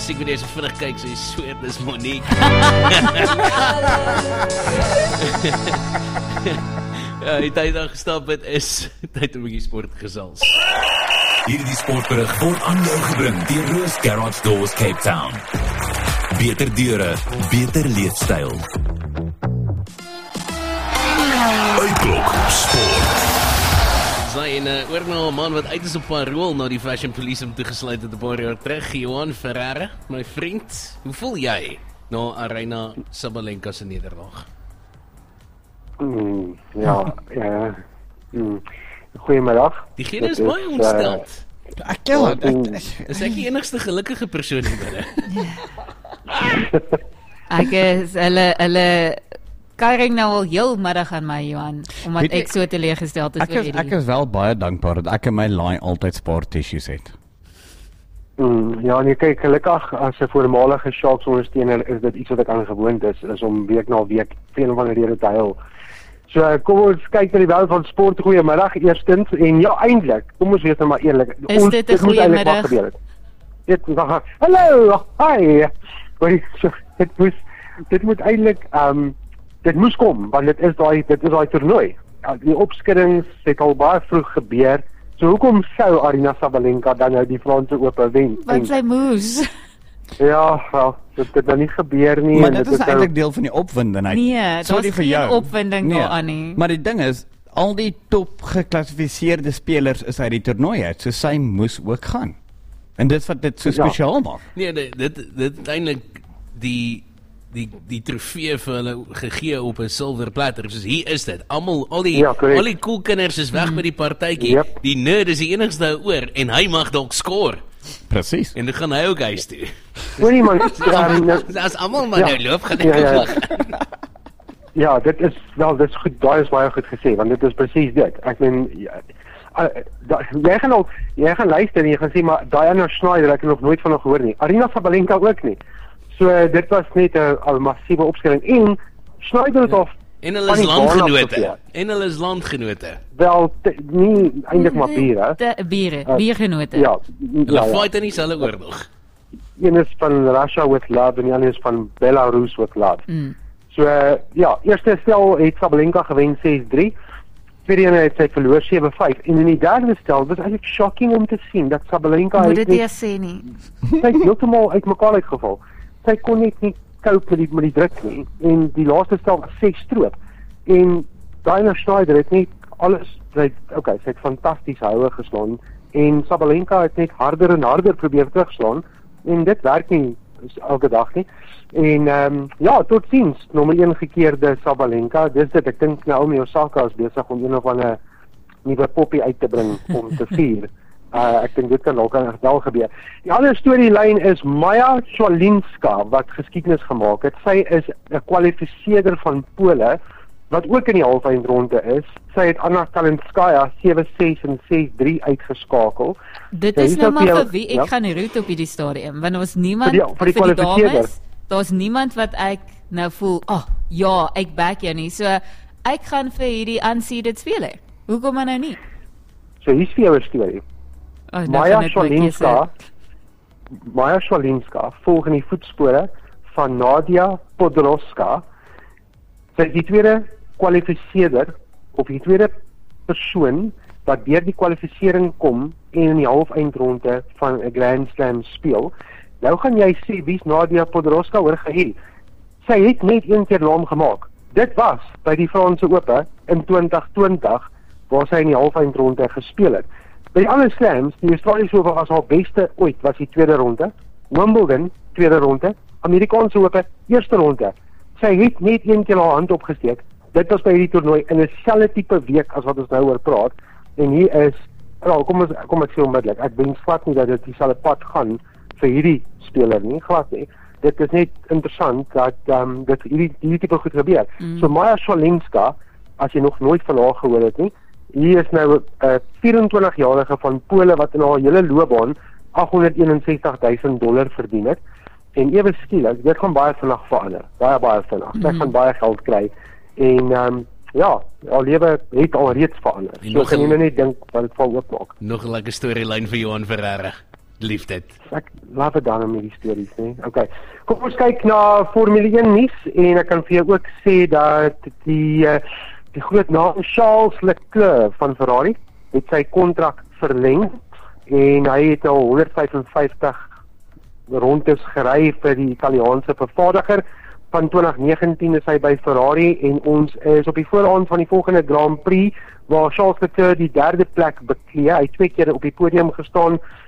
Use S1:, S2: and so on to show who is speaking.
S1: musiek wanneer jy so vinnig kyk, so jy sweer, dis Monique. Ja, die tyd dan gestap het is tyd om 'n bietjie sport gesels.
S2: Hierdie sportberig word aan jou gebring deur Roos Garage Doors Cape Town. Beter deure, beter leefstyl. Uitklok sport.
S1: Sy oor na 'n man wat uit is op parool na die Fashion Police om toegesluit het 'n paar jaar terug, Johan Ferreira, my vriend. Hoe voel jy na Aryna Sabalenka se nederlaag?
S3: Goeiemiddag.
S1: Diegene is baie ontsteld. Is ek die enigste gelukkige persoon hier binne?
S4: Ek is hulle kyk nou al heel middag aan my, Johan, omdat ek so teleurgesteld is oor hierdie.
S5: Ek is wel baie dankbaar dat ek in my laai altyd sport tissues het.
S3: Ja, en kyk, gelukkig as 'n voormalige Sharks ondersteuner is dit iets wat ek aangewoond is om week na week veel van die rede te huil. So kom ons kyk na die wêreld van sport. Goeiemiddag eerstens en ja, eintlik, kom ons wees nou maar eerlik.
S4: Is dit 'n goeiemiddag?
S3: Hallo, hi. Dit moet eintlik dit moes kom, want dit is daai toernooi. Ja, die opskuddings het al baie vroeg gebeur. So hoekom sou Aryna Sabalenka dan nou die Franse Ope wen?
S4: Want sy moes.
S3: Ja, wel, dit het dan nie gebeur nie.
S5: Maar dit is eintlik deel van die opwindendheid.
S4: Nee, dit was geen opwinding daaraan nie.
S5: Maar die ding is, al die top geklassifiseerde spelers is uit die toernooi uit, so sy moes ook gaan. En dit wat dit so spesiaal maak.
S1: Nee, dit eintlik die trofee vir hulle gegee op 'n silwer platter. Soos hier is dit. Al die cool kinders is weg by die partytjie.
S3: Yep.
S1: Die nerd is die enigste oor en hy mag dalk score.
S5: Presies.
S1: En dit gaan hy ook huis toe.
S3: Hoorie man,
S1: As almal maar nou loop, gaan ek
S3: ja.
S1: ook.
S3: Ja, dit is goed, daai is baie goed gesê, want dit is presies dit. Ek meen jy gaan luister en jy gaan sê maar Diana Schneider, ek het nog nooit van haar gehoor nie. Aryna Sabalenka ook nie. So dit was net 'n massiewe opskudding en Schneider het of
S1: En hulle is landgenote.
S3: Wel nie eintlik maar bure.
S4: Biergenote.
S3: Ja.
S1: Hulle fight in dieselfde oorlog.
S3: Een is van Russia with love en die ander is van Belarus with love. So eerste stel het Sabalenka gewen 6-3. Tweede een het sy verloor 7-5 en in die derde stel was eintlik shocking om te sien dat Sabalenka
S4: moet dit nie sê nie.
S3: Sy het heeltemal uitmekaar uitgeval. Sy kon net nie cope met die druk nie en die laaste stel was 6 stroop en Diana Schneider het net alles sy het fantasties houe geslaan en Sabalenka het net harder en harder probeer terugslaan en dit werk nie elke dag nie en tot ziens, nommer 1 gekeerde Sabalenka, dis dit, ek dink Naomi Osaka is besig om een of ander nuwe poppie uit te bring om te vier. Ek dink dit kan ook wel gebeur. Die ander storielyn is Maja Swalinska wat geskiedenis gemaak het. Sy is 'n kwalifiseerder van Pole wat ook in die halfeindronde is. Sy het Anna Kalinskaya 7-6 en 6-3 uitgeskakel.
S4: Dit is nou maar vir wie ek gaan roet op hierdie stadium, want ons niemand
S3: vir die dames.
S4: Daar's niemand wat ek nou voel, ek back jou nie. So ek gaan vir hierdie unseeded speler. Hoekom maar nou nie?
S3: So hier's vir jou 'n storie. Maja Swalinska volg in die voetspore van Nadia Podoroska. Sy is die tweede kwalifiseerder of die tweede persoon wat deur die kwalifisering kom en in die halfeindronde van 'n Grand Slam speel. Nou gaan jy sê wie's Nadia Podoroska oor geheel. Sy het net een keer naam gemaak. Dit was by die Franse Ope in 2020 waar sy in die halfeindronde gespeel het. By die ander slams, die Australiese Ope was haar beste ooit, was die tweede ronde. Wimbledon, tweede ronde. Amerikaanse Ope, eerste ronde. Sy het net een keer haar hand opgesteek. Dit was by hierdie toernooi in 'n selfde tipe week as wat ons nou oor praat. En hier is, kom ek sê onmiddellik, ek wens glad nie dat dit dieselfde pad gaan vir hierdie speler nie, glad nie. Dit is net interessant dat dit hierdie tipe goed gebeur. So Maja Swalinska, as jy nog nooit van haar gehoor het nie, hier is nou 'n 24-jarige van Pole wat in haar hele loopbaan $861,000 verdien het. En ewe skielik, dit gaan baie vinnig verander. Baie vinnig. Sy gaan baie geld kry. En haar lewe het al reeds verander. So kan jy net dink wat dit val oopmaak.
S1: Nog 'n lekker storielyn vir Johan Ferreira. Lief dit.
S3: Ek laat dit dan met die stories, né? Okay. Kom ons kyk na Formule 1 nuus en ek kan vir jou ook sê dat die groot naam Charles Leclerc van Ferrari het sy kontrak verleng en hy het al 155 rondes gery vir die Italiaanse vervaardiger. Van 2019 is hy by Ferrari en ons is op die vooravond van die volgende Grand Prix waar Charles Leclerc die 3de plek beklee. Hy het 2 keer op die podium gestaan